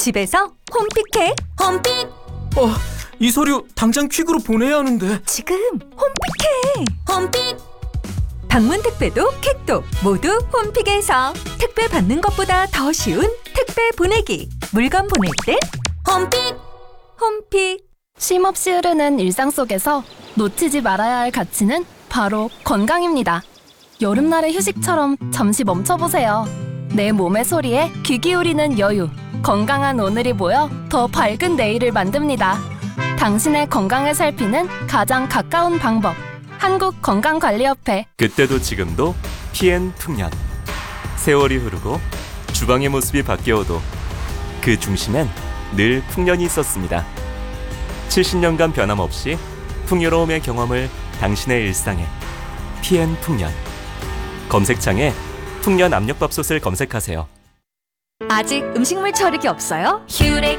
집에서 홈픽해. 홈픽. 이 서류 당장 퀵으로 보내야 하는데. 지금 홈픽해. 홈픽. 방문 택배도 퀵도 모두 홈픽에서 택배 받는 것보다 더 쉬운 택배 보내기. 물건 보낼 땐 홈픽. 홈픽. 쉼 없이 흐르는 일상 속에서 놓치지 말아야 할 가치는 바로 건강입니다. 여름날의 휴식처럼 잠시 멈춰보세요. 내 몸의 소리에 귀 기울이는 여유. 건강한 오늘이 모여 더 밝은 내일을 만듭니다. 당신의 건강을 살피는 가장 가까운 방법. 한국건강관리협회. 그때도 지금도 PN 풍년. 세월이 흐르고 주방의 모습이 바뀌어도 그 중심엔 늘 풍년이 있었습니다. 70년간 변함없이 풍요로움의 경험을 당신의 일상에. PN 풍년. 검색창에 풍년 압력밥솥을 검색하세요. 아직 음식물 처리기 없어요?